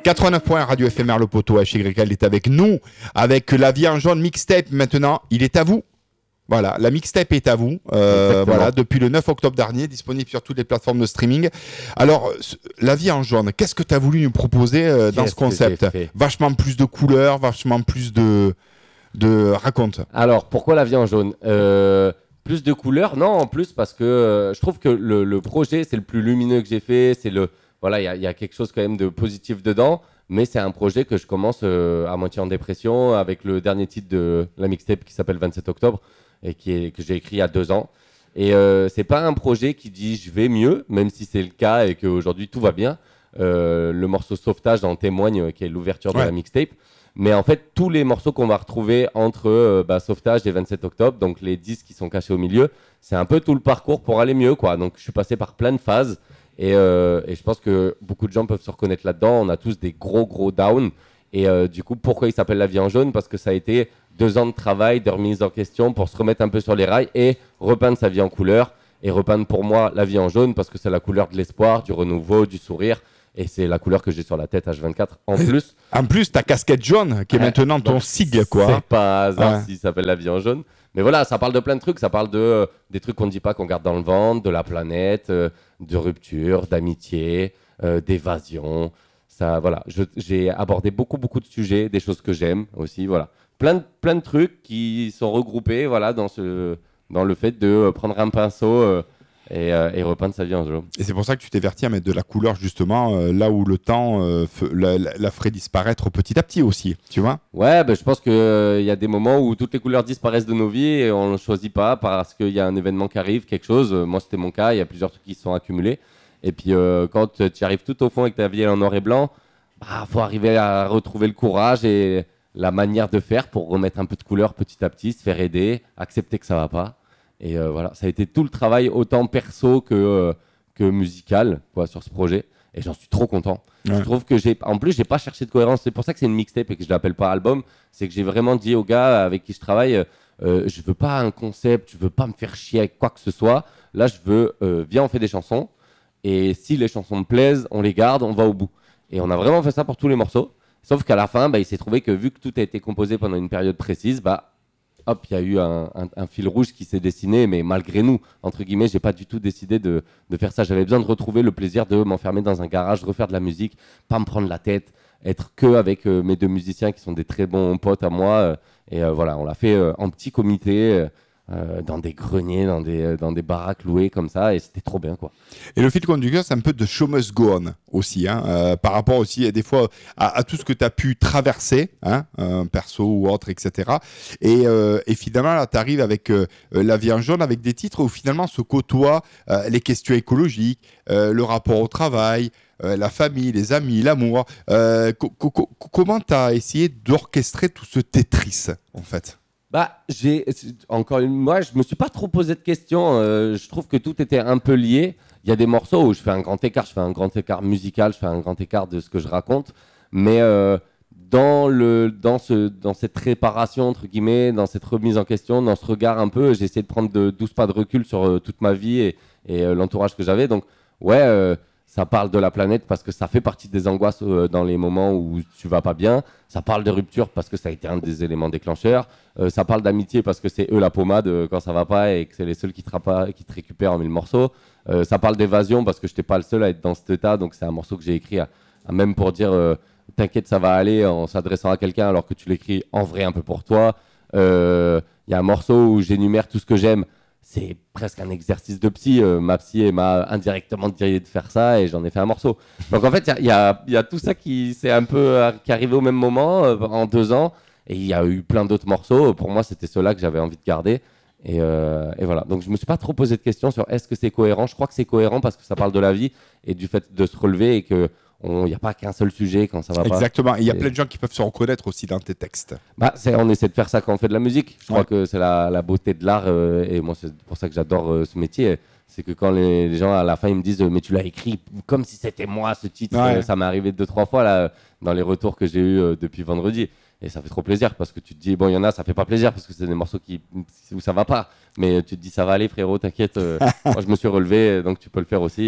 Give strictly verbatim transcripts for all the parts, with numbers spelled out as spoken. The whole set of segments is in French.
quatre-vingt-neuf points Radio F M R, le poteau H Y L est avec nous, avec La Vie en jaune mixtape. Maintenant, il est à vous. Voilà, la mixtape est à vous. Euh, voilà, depuis le neuf octobre dernier, disponible sur toutes les plateformes de streaming. Alors, La Vie en jaune, qu'est-ce que tu as voulu nous proposer euh, dans ce concept ? Vachement plus de couleurs, vachement plus de... de... Raconte. Alors, pourquoi La Vie en jaune ? euh... Plus de couleurs ? Non, en plus, parce que euh, je trouve que le, le projet, c'est le plus lumineux que j'ai fait. C'est le... Voilà, il y, y a quelque chose quand même de positif dedans. Mais c'est un projet que je commence euh, à moitié en dépression avec le dernier titre de la mixtape qui s'appelle vingt-sept octobre. Et qui est, que j'ai écrit il y a deux ans. Et euh, c'est pas un projet qui dit je vais mieux, même si c'est le cas et qu'aujourd'hui tout va bien. Euh, le morceau Sauvetage en témoigne, qui est l'ouverture ouais. de la mixtape. Mais en fait, tous les morceaux qu'on va retrouver entre euh, bah, Sauvetage et vingt-sept octobre, donc les dix qui sont cachés au milieu, c'est un peu tout le parcours pour aller mieux, quoi. Donc je suis passé par plein de phases et, euh, et je pense que beaucoup de gens peuvent se reconnaître là-dedans. On a tous des gros gros downs. Et euh, du coup, pourquoi il s'appelle La Vie en jaune ? Parce que ça a été deux ans de travail, de remise en question pour se remettre un peu sur les rails et repeindre sa vie en couleur. Et repeindre pour moi la vie en jaune parce que c'est la couleur de l'espoir, du renouveau, du sourire. Et c'est la couleur que j'ai sur la tête H vingt-quatre en plus. En plus, ta casquette jaune qui est ouais, maintenant ton sigle, quoi. C'est pas un hasard ouais. s'il s'appelle La Vie en jaune. Mais voilà, ça parle de plein de trucs. Ça parle de, euh, des trucs qu'on ne dit pas, qu'on garde dans le ventre, de la planète, euh, de rupture, d'amitié, euh, d'évasion. Ça, voilà, je, j'ai abordé beaucoup, beaucoup de sujets, des choses que j'aime aussi, voilà. Plein de, plein de trucs qui sont regroupés, voilà, dans, ce, dans le fait de prendre un pinceau euh, et, euh, et repeindre sa vie en jaune. Et c'est pour ça que tu t'es verti à mettre de la couleur, justement, euh, là où le temps euh, f- la, la, la ferait disparaître petit à petit aussi, tu vois ? Ouais, bah, je pense qu'il euh, y a des moments où toutes les couleurs disparaissent de nos vies et on ne choisit pas parce qu'il y a un événement qui arrive, quelque chose. Moi, c'était mon cas, il y a plusieurs trucs qui se sont accumulés. Et puis, euh, quand tu arrives tout au fond et que ta vie est en noir et blanc, bah, faut arriver à retrouver le courage et la manière de faire pour remettre un peu de couleur petit à petit, se faire aider, accepter que ça va pas. Et euh, voilà, ça a été tout le travail, autant perso que, euh, que musical, quoi, sur ce projet. Et j'en suis trop content. Ouais. Je trouve que j'ai, en plus, j'ai pas cherché de cohérence. C'est pour ça que c'est une mixtape et que je l'appelle pas album. C'est que j'ai vraiment dit aux gars avec qui je travaille, euh, je veux pas un concept, je veux pas me faire chier avec quoi que ce soit. Là, je veux, euh, viens, on fait des chansons. Et si les chansons me plaisent, on les garde, on va au bout. Et on a vraiment fait ça pour tous les morceaux. Sauf qu'à la fin, bah, il s'est trouvé que vu que tout a été composé pendant une période précise, bah, hop, il y a eu un, un, un fil rouge qui s'est dessiné. Mais malgré nous, entre guillemets, j'ai pas du tout décidé de, de faire ça. J'avais besoin de retrouver le plaisir de m'enfermer dans un garage, refaire de la musique, pas me prendre la tête, être que avec euh, mes deux musiciens qui sont des très bons potes à moi. Euh, et euh, voilà, on l'a fait euh, en petit comité. Euh, Euh, dans des greniers, dans des, euh, dans des baraques louées comme ça, et c'était trop bien, quoi. Et le fil conducteur, c'est un peu de show must go on aussi, hein, euh, par rapport aussi des fois à, à tout ce que tu as pu traverser, hein, euh, perso ou autre, et cetera. Et, euh, et finalement, là, tu arrives avec euh, La Vie en jaune, avec des titres où finalement se côtoient euh, les questions écologiques, euh, le rapport au travail, euh, la famille, les amis, l'amour. Euh, co- co- comment tu as essayé d'orchestrer tout ce Tetris, en fait ? Bah, j'ai encore une. Moi, je me suis pas trop posé de questions. Euh, je trouve que tout était un peu lié. Il y a des morceaux où je fais un grand écart, je fais un grand écart musical, je fais un grand écart de ce que je raconte. Mais euh, dans le, dans ce, dans cette réparation entre guillemets, dans cette remise en question, dans ce regard un peu, j'ai essayé de prendre de douze pas de recul sur euh, toute ma vie et, et euh, l'entourage que j'avais. Donc, ouais. Euh, Ça parle de la planète parce que ça fait partie des angoisses euh, dans les moments où tu vas pas bien. Ça parle de rupture parce que ça a été un des éléments déclencheurs. Euh, ça parle d'amitié parce que c'est eux la pommade euh, quand ça va pas et que c'est les seuls qui te, rapa- qui te récupèrent en mille morceaux. Euh, ça parle d'évasion parce que je n'étais pas le seul à être dans cet état. Donc c'est un morceau que j'ai écrit à, à même pour dire euh, t'inquiète, ça va aller en s'adressant à quelqu'un alors que tu l'écris en vrai un peu pour toi. Il euh, y a un morceau où j'énumère tout ce que j'aime. C'est presque un exercice de psy. Euh, ma psy m'a indirectement dit de faire ça et j'en ai fait un morceau. Donc en fait, il y, y, y a tout ça qui c'est un peu euh, qui est arrivé au même moment euh, en deux ans. Et il y a eu plein d'autres morceaux. Pour moi, c'était ceux-là que j'avais envie de garder. Et, euh, et voilà. Donc je me suis pas trop posé de questions sur est-ce que c'est cohérent. Je crois que c'est cohérent parce que ça parle de la vie et du fait de se relever et que il n'y a pas qu'un seul sujet quand ça va Exactement. pas. Exactement. Il y a et... plein de gens qui peuvent se reconnaître aussi dans tes textes. Bah, c'est, on essaie de faire ça quand on fait de la musique. Je ouais. crois que c'est la, la beauté de l'art. Euh, et moi, c'est pour ça que j'adore euh, ce métier. C'est que quand les, les gens, à la fin, ils me disent « Mais tu l'as écrit comme si c'était moi, ce titre. Ouais. » Ça m'est arrivé deux, trois fois là, dans les retours que j'ai eus euh, depuis vendredi. Et ça fait trop plaisir parce que tu te dis, bon, il y en a, ça fait pas plaisir parce que c'est des morceaux qui, où ça va pas. Mais tu te dis, ça va aller, frérot, t'inquiète. Euh, moi, je me suis relevé, donc tu peux le faire aussi.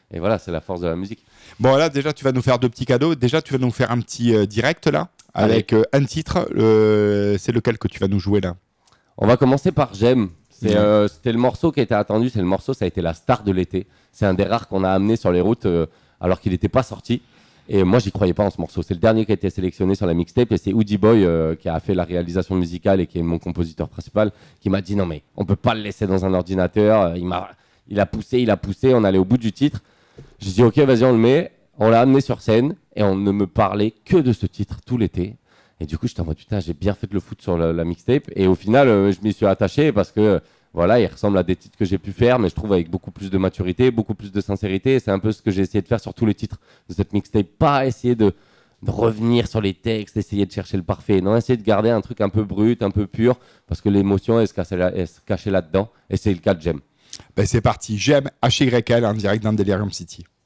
Et voilà, c'est la force de la musique. Bon, là, déjà, tu vas nous faire deux petits cadeaux. Déjà, tu vas nous faire un petit euh, direct, là, avec euh, un titre. Euh, c'est lequel que tu vas nous jouer, là? On va commencer par J'aime. C'est, Ouais. euh, c'était le morceau qui a été attendu. C'est le morceau, ça a été la star de l'été. C'est un des rares qu'on a amené sur les routes euh, alors qu'il n'était pas sorti. Et moi, j'y croyais pas en ce morceau. C'est le dernier qui a été sélectionné sur la mixtape. Et c'est Oodie Boy euh, qui a fait la réalisation musicale et qui est mon compositeur principal, qui m'a dit non, mais on peut pas le laisser dans un ordinateur. Il, m'a, il a poussé, il a poussé. On allait au bout du titre. J'ai dit ok, vas-y, on le met. On l'a amené sur scène et on ne me parlait que de ce titre tout l'été. Et du coup, j'étais en mode putain, j'ai bien fait de le foutre sur la, la mixtape. Et au final, euh, je m'y suis attaché parce que euh, voilà, il ressemble à des titres que j'ai pu faire, mais je trouve avec beaucoup plus de maturité, beaucoup plus de sincérité. Et c'est un peu ce que j'ai essayé de faire sur tous les titres de cette mixtape. Pas essayer de, de revenir sur les textes, essayer de chercher le parfait. Non, essayer de garder un truc un peu brut, un peu pur, parce que l'émotion, elle se cachait, là, elle se cachait là-dedans. Et c'est le cas de J'aime. Ben, c'est parti. J'aime H Y L en direct dans Delirium City.